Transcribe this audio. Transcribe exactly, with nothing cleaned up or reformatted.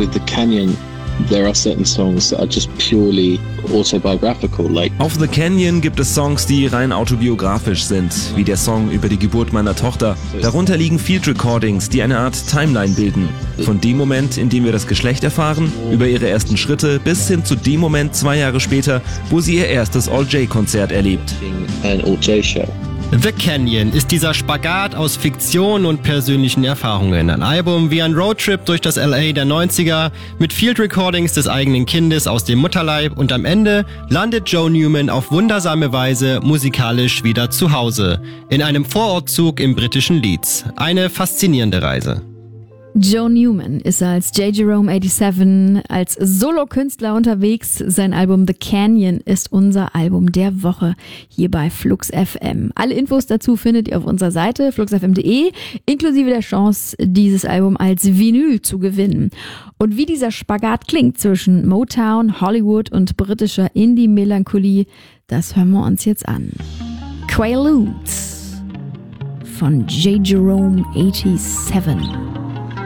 with The Canyon, there are certain songs that are just purely autobiographical. Like Auf The Canyon gibt es Songs, die rein autobiografisch sind, wie der Song über die Geburt meiner Tochter. Darunter liegen Field Recordings, die eine Art Timeline bilden. Von dem Moment, in dem wir das Geschlecht erfahren, über ihre ersten Schritte, bis hin zu dem Moment zwei Jahre später, wo sie ihr erstes All-J-Konzert erlebt. an All-J-Show. The Canyon ist dieser Spagat aus Fiktion und persönlichen Erfahrungen. Ein Album wie ein Roadtrip durch das L A der neunziger mit Field Recordings des eigenen Kindes aus dem Mutterleib und am Ende landet Joe Newman auf wundersame Weise musikalisch wieder zu Hause. In einem Vorortzug im britischen Leeds. Eine faszinierende Reise. Joe Newman ist als J. Jerome siebenundachtzig als Solokünstler unterwegs. Sein Album The Canyon ist unser Album der Woche hier bei Flux F M. Alle Infos dazu findet ihr auf unserer Seite flux f m punkt de, inklusive der Chance, dieses Album als Vinyl zu gewinnen. Und wie dieser Spagat klingt zwischen Motown, Hollywood und britischer Indie-Melancholie, das hören wir uns jetzt an. Quaaludes von J. Jerome siebenundachtzig.